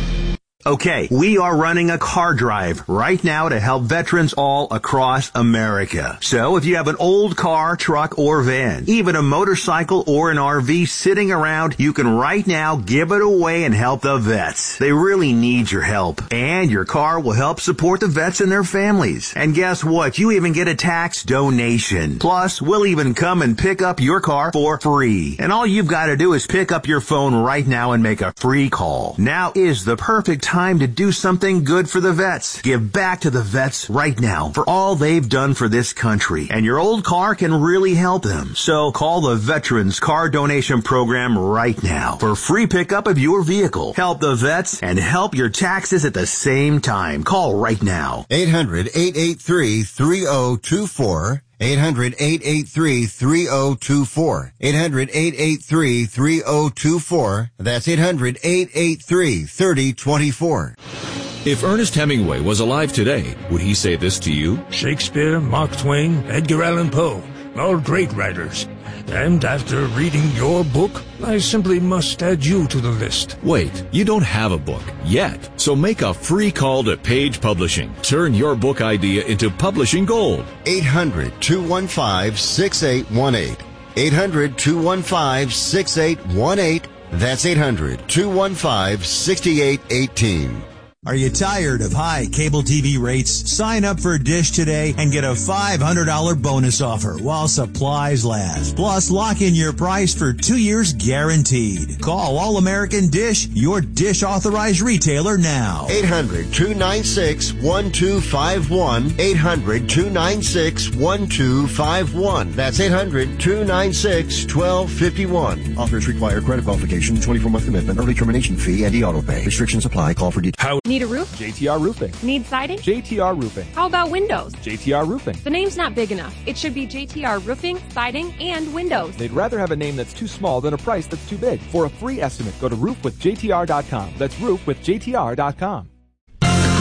Okay, we are running a car drive right now to help veterans all across America. So if you have an old car, truck, or van, even a motorcycle or an R V sitting around, you can right now give it away and help the vets. They really need your help. And your car will help support the vets and their families. And guess what? You even get a tax donation. Plus, we'll even come and pick up your car for free. And all you've got to do is pick up your phone right now and make a free call. Now is the perfect time time to do something good for the vets. Give back to the vets right now for all they've done for this country. And your old car can really help them. So call the Veterans Car Donation Program right now for free pickup of your vehicle. Help the vets and help your taxes at the same time. Call right now. eight hundred, eight eight three, three oh two four. eight hundred, eight eight three, three oh two four. eight hundred, eight eight three, three oh two four. That's eight hundred, eight eight three, three oh two four. If Ernest Hemingway was alive today, would he say this to you? Shakespeare, Mark Twain, Edgar Allan Poe, all great writers. And after reading your book, I simply must add you to the list. Wait, you don't have a book yet. So make a free call to Page Publishing. Turn your book idea into publishing gold. eight hundred, two one five, six eight one eight. eight hundred, two one five, six eight one eight. That's eight hundred, two one five, six eight one eight. Are you tired of high cable T V rates? Sign up for Dish today and get a five hundred dollars bonus offer while supplies last. Plus, lock in your price for two years guaranteed. Call All American Dish, your Dish authorized retailer now. eight hundred, two nine six, one two five one. eight hundred, two nine six, one two five one. That's eight hundred, two nine six, one two five one. Offers require credit qualification, twenty-four month commitment, early termination fee, and e-auto pay. Restrictions apply. Call for details. How Need a roof? J T R Roofing. Need siding? J T R Roofing. How about windows? J T R Roofing. The name's not big enough. It should be J T R Roofing, Siding, and Windows. They'd rather have a name that's too small than a price that's too big. For a free estimate, go to roof with J T R dot com. That's roof with J T R dot com.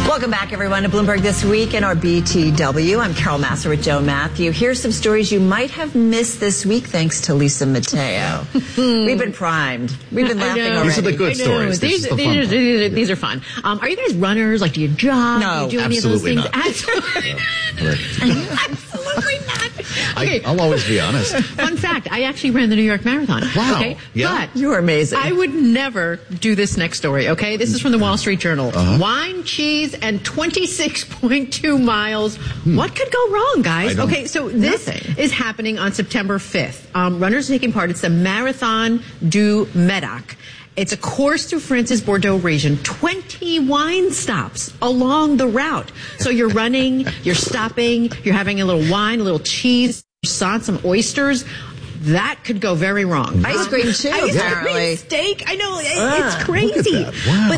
Welcome back, everyone, to Bloomberg This Week and our B T W. I'm Carol Massar with Joe Matthew. Here's some stories you might have missed this week thanks to Lisa Mateo. We've been primed. We've been laughing already. These are the good stories. These, the these, are, these, are, these are fun. Um, are you guys runners? Like, do you jog? No, do you do any absolutely of those not. things? Absolutely. Absolutely not. Okay. I, I'll always be honest. Fun fact, I actually ran the New York Marathon. Wow. Okay? Yeah. But you are amazing. I would never do this next story, okay? This is from the Wall Street Journal. Uh-huh. Wine, cheese, and twenty-six point two miles. Hmm. What could go wrong, guys? Okay, so this Nothing. is happening on September fifth. Um, runners taking part. It's the Marathon du Médoc. It's a course through France's Bordeaux region, twenty wine stops along the route. So you're running, you're stopping, you're having a little wine, a little cheese, croissant, some oysters. That could go very wrong. Ice cream, too, Ice apparently. cream, steak. I know, it, Ah, it's crazy. look at that. Wow. But